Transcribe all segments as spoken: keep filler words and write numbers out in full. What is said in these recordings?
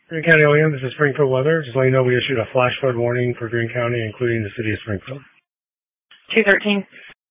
Greene County O E M, this is Springfield Weather. Just letting you know we issued a flash flood warning for Greene County, including the city of Springfield. two thirteen.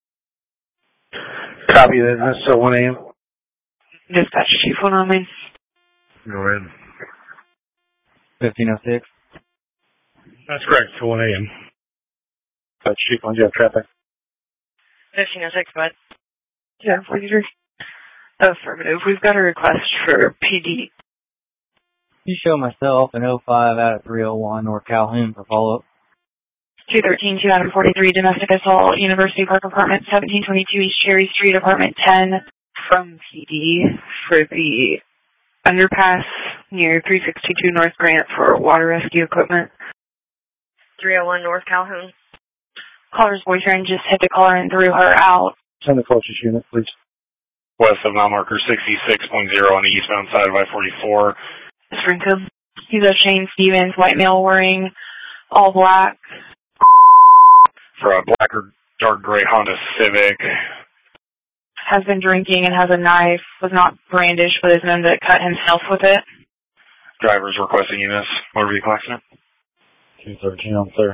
Copy that. That's still one A M. Dispatch Chief one oh nine. Go ahead. fifteen oh six. That's correct, till one A M. Dispatch Chief one, you have traffic. fifteen oh six, bud. Yeah, forty-three. Affirmative. We've got a request for P D. You show myself an oh five out of three oh one North Calhoun for follow-up. two thirteen, two out of forty-three, domestic assault, University Park Apartment, seventeen twenty-two East Cherry Street, Apartment ten, from P D for the underpass near three sixty-two North Grant for water rescue equipment. three oh one North Calhoun. Caller's boyfriend just hit the caller and threw her out. Send the closest unit, please. West of mile marker sixty-six point oh on the eastbound side of I forty-four. Springfield. He's a Shane Stevens, white male wearing all black. For a black or dark gray Honda Civic. Has been drinking and has a knife. Was not brandished, but is known to cut himself with it. Driver's requesting U S motor vehicle accident. two thirteen on clear.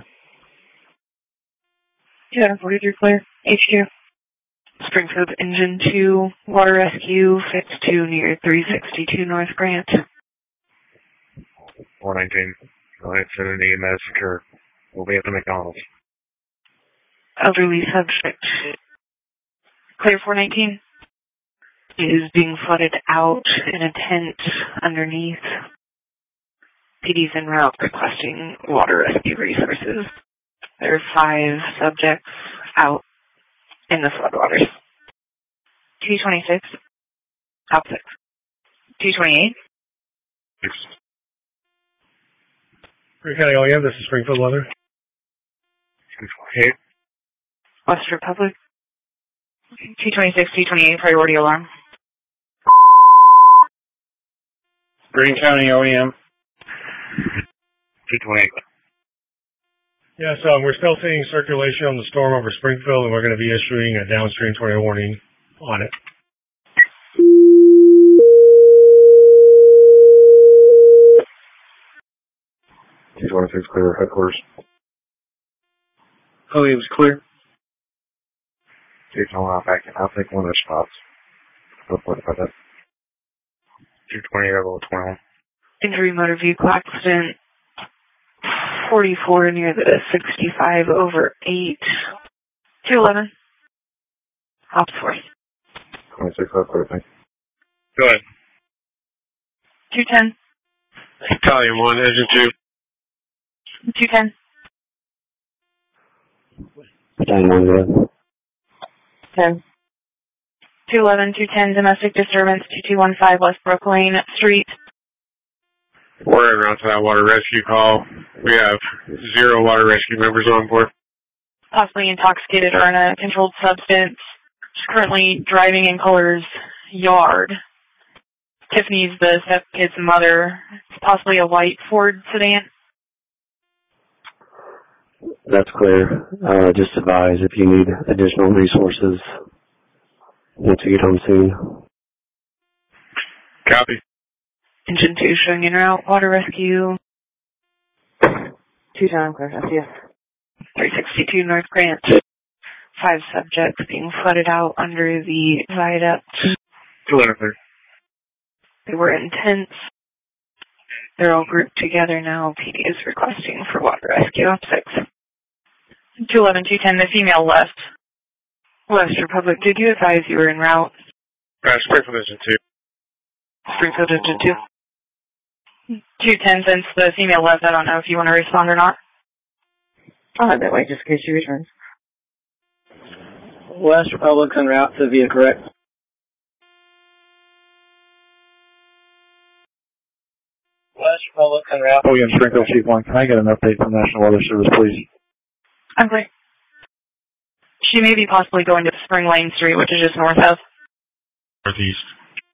two forty-three clear. H Q. Springfield Engine two, water rescue, fix two near three sixty-two North Grant. four nineteen. Go ahead, send an E M S secure. We'll be at the McDonald's. Elderly subject. Clear four nineteen. Is being flooded out in a tent underneath. P D's en route requesting water rescue resources. There are five subjects out in the floodwaters. two twenty-six. Top six. two twenty-eight. Six. Greene County O E M, this is Springfield Weather. two twenty-eight. West Republic. two twenty-six, two twenty-eight, priority alarm. Greene County O E M. two twenty-eight. Yes, um, we're still seeing circulation on the storm over Springfield, and we're going to be issuing a downstream tornado warning on it. two twenty-six clear, headquarters. Oh, it was clear. Take no out back. I'll take one of the spots. Report about that. two twenty-eight, level twenty-one. Injury motor vehicle accident. forty-four near the sixty-five over eight. two eleven. Ops force. twenty-six, that's clear, thank you. Go ahead. two ten. Battalion one, engine two. two ten. Battalion one, go ahead. ten. two eleven, two ten, domestic disturbance, two two one five West Brook Lane Street. We're en route to that water rescue call. We have zero water rescue members on board. Possibly intoxicated or in a controlled substance. She's currently driving in Culler's yard. Tiffany's the stepkid's mother. It's possibly a white Ford sedan. That's clear. Uh, just advise if you need additional resources once you get home soon. Copy. Engine two showing en route. Water rescue. Two time clear. S yes. three sixty-two North Grant. Five subjects being flooded out under the viaduct. two eleven clear. They were in tents. They're all grouped together now. P D is requesting for water rescue. Up six. two eleven, two ten, the female left. West Republic, did you advise you were en route? Uh, Springfield engine two. Springfield engine two. two ten, since the female left, I don't know if you want to respond or not. I'll have that way just in case she returns. West Republic en route to via correct. West Republic en route. Oh, yeah, Springfield Chief one. Can I get an update from National Weather Service, please? I'm clear. She may be possibly going to Spring Lane Street, which is just north of. Northeast.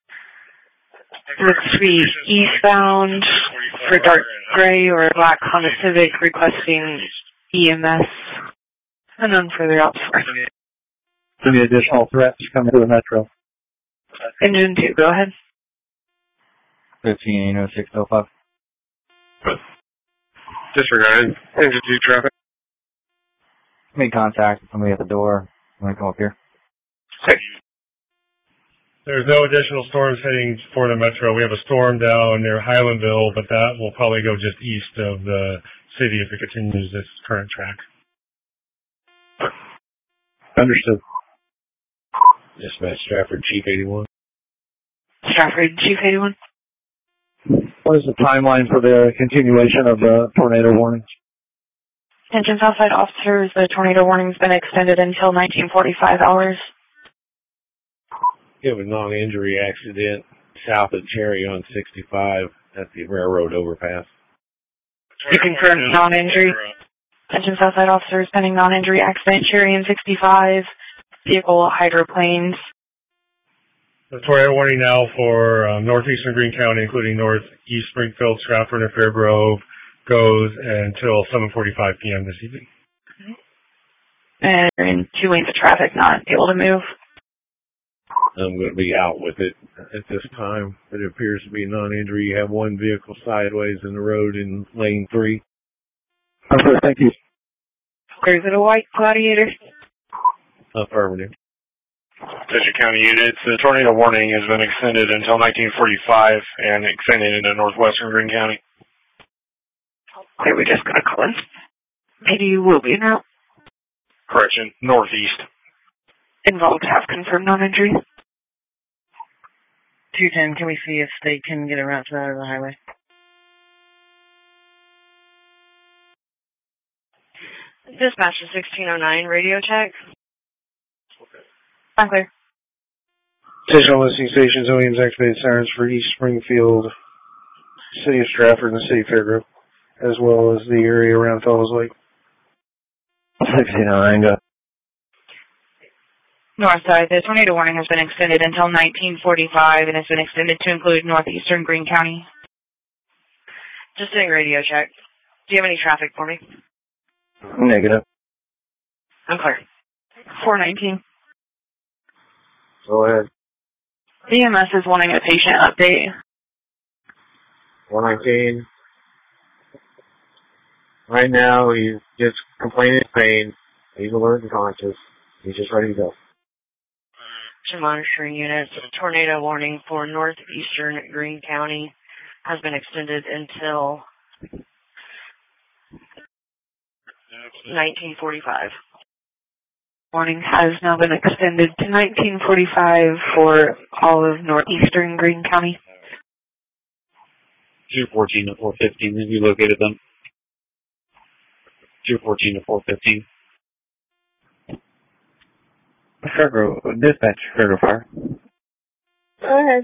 Looks to be eastbound for dark gray or black Honda Civic requesting E M S. And then further out for Any additional threats coming to the metro? Engine two, go ahead. fifteen oh six oh five. Disregarded. Engine two traffic. Made contact with somebody at the door. Want to come up here? Okay. There's no additional storms heading for the metro. We have a storm down near Highlandville, but that will probably go just east of the city if it continues this current track. Understood. Dispatch Stratford, Chief eighty-one. Stratford, Chief eighty-one. What is the timeline for the continuation of the tornado warnings? Attention Southside officers, the tornado warning's been extended until nineteen forty-five hours. We have a non-injury accident south of Cherry on sixty-five at the railroad overpass. You confirm non-injury. Attention Southside officers, pending non-injury accident, Cherry and sixty-five, vehicle hydroplanes. The tornado warning now for um, northeastern Greene County, including northeast Springfield, Stratford, and Fair Grove, goes until seven forty-five p.m. this evening. And in two lanes of traffic, not able to move. I'm going to be out with it at this time. It appears to be non-injury. You have one vehicle sideways in the road in lane three. Okay, thank you. Is it a white Gladiator? Affirmative. Attention County units, the tornado warning has been extended until nineteen forty-five and extended into northwestern Greene County. Okay, we just got a call in. Maybe you will be en route. Correction, northeast. Involved have confirmed non-injury. two ten, can we see if they can get around to out of the highway? Dispatch to sixteen oh nine, radio check. I'm clear. Attention all listening stations, O E M's activated sirens for East Springfield, City of Stratford, and the City of Fairgrove, as well as the area around Fellows Lake. sixteen oh nine, go. Northside, the tornado warning has been extended until nineteen forty-five and has been extended to include northeastern Greene County. Just doing radio check. Do you have any traffic for me? Negative. I'm clear. four nineteen. Go ahead. E M S is wanting a patient update. one nineteen. Right now, he's just complaining of pain. He's alert and conscious. He's just ready to go. Monitoring units, tornado warning for northeastern Greene County has been extended until nineteen forty-five. Warning has now been extended to nineteen forty-five for all of northeastern Greene County. two fourteen to four fifteen, have you located them? two fourteen to four fifteen. Fairgrove, dispatch, Fairgrove Fire. Go ahead.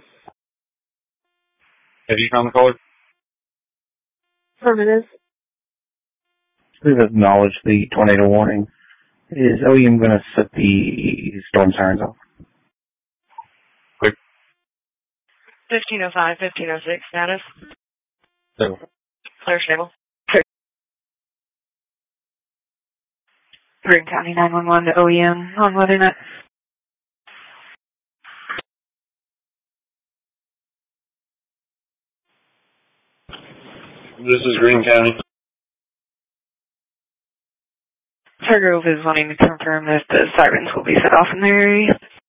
Have you found the caller? Affirmative. Please acknowledge the tornado warning. Is O E M going to set the storm sirens off? Quick. fifteen oh five, fifteen oh six, status. So. Clear, stable. Greene County nine one one to O E M on WeatherNet. This is Greene County. Fairgrove is wanting to confirm that the sirens will be set off in their area.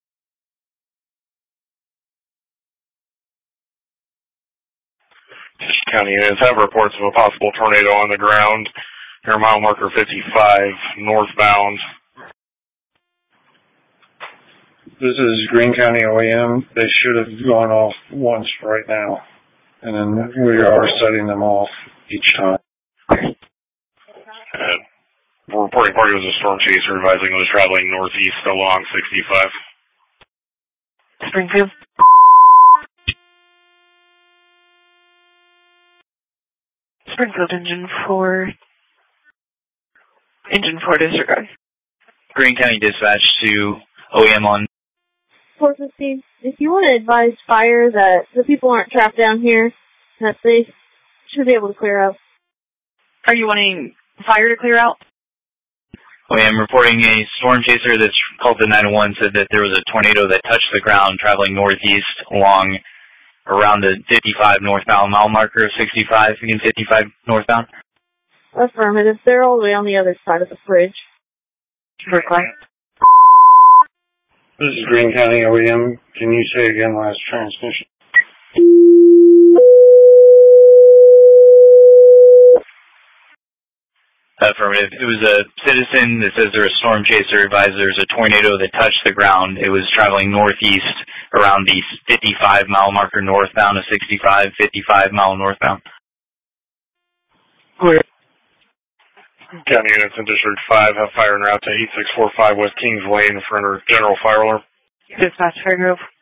County units have reports of a possible tornado on the ground near mile marker fifty-five, northbound. This is Greene County O E M. They should have gone off once right now. And then we are setting them off each time. And the reporting party was a storm chaser advising it was traveling northeast along sixty-five. Springfield. Springfield engine four. Engine four disregard. Greene County dispatch to O E M on. four fifteen. If you want to advise fire that the people aren't trapped down here, that they should be able to clear out. Are you wanting fire to clear out? O E M reporting a storm chaser that's called the nine one one said that there was a tornado that touched the ground traveling northeast along around the fifty-five northbound mile marker of sixty-five, again fifty-five northbound. Affirmative. They're all the way on the other side of the bridge. Brookline. This is Greene County O E M. Can you say again last transmission? Affirmative. It was a citizen that says they're a storm chaser. Advised there's a tornado that touched the ground. It was traveling northeast around the fifty-five mile marker northbound of sixty-five, fifty-five mile northbound. Clear. County units in District five have fire en route to eight six four five West Kings Lane for under general fire alarm. Dispatch Fairgrove.